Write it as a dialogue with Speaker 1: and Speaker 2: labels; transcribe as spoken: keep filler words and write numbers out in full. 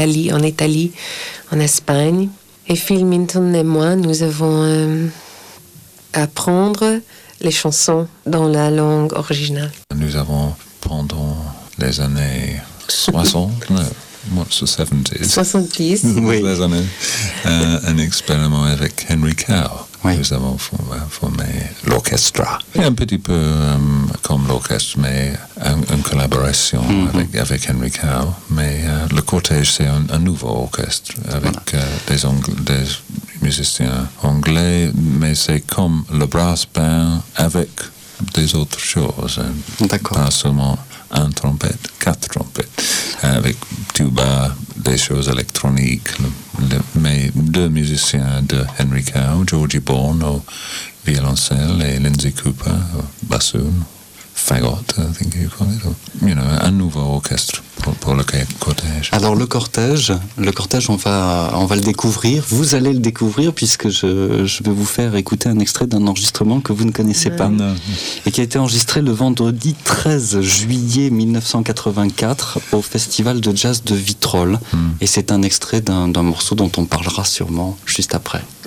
Speaker 1: Ali, en Italie, en Espagne. Et Phil Minton et moi, nous avons euh, apprendre les chansons dans la langue originale.
Speaker 2: Nous avons, pendant les années soixante, no, what's the seventies?
Speaker 1: soixante-dix.
Speaker 2: Oui. Les années, euh, un expériment avec Henry Cow.
Speaker 3: Oui.
Speaker 2: Nous avons formé, formé l'orchestre. Un petit peu euh, comme l'orchestre, mais une collaboration mm-hmm. avec, avec Henry Cow. Mais euh, le cortège, c'est un, un nouveau orchestre avec voilà. euh, des, Angl- des musiciens anglais, mais c'est comme le brass band avec des autres choses.
Speaker 3: D'accord.
Speaker 2: Pas seulement un trompette, quatre trompettes, avec tuba, des choses électroniques. Le, le, mais deux musiciens de Henry Cow, Georgie Bourne au violoncelle et Lindsay Cooper au bassoon, fagot, I think you call it, or, you know, un nouveau orchestre pour, pour le cortège.
Speaker 3: Alors le cortège, le cortège, on va, on va le découvrir. Vous allez le découvrir puisque je, je vais vous faire écouter un extrait d'un enregistrement que vous ne connaissez pas
Speaker 2: Non.
Speaker 3: et qui a été enregistré le vendredi treize juillet mille neuf cent quatre-vingt-quatre au Festival de Jazz de Vitrolles. Hmm. Et c'est un extrait d'un, d'un morceau dont on parlera sûrement juste après.